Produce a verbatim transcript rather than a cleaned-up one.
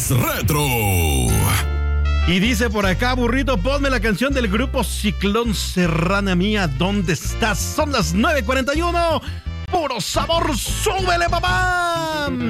más retro. Y dice por acá, burrito, ponme la canción del grupo Ciclón Serrana Mía, ¿dónde estás? Son las nueve cuarenta y uno. Puro sabor, súbele, papá.